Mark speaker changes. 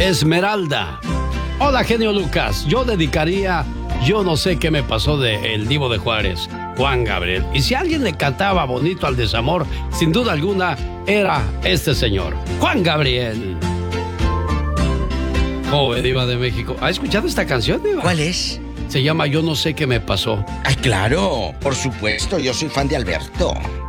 Speaker 1: Esmeralda. Hola, genio Lucas. Yo dedicaría Yo no sé qué me pasó de El Divo de Juárez, Juan Gabriel. Y si alguien le cantaba bonito al desamor, sin duda alguna, era este señor, Juan Gabriel. Joven Diva de México. ¿Ha escuchado esta canción, Diva?
Speaker 2: ¿Cuál es?
Speaker 1: Se llama Yo no sé qué me pasó.
Speaker 2: Ay, claro, por supuesto, yo soy fan de Alberto.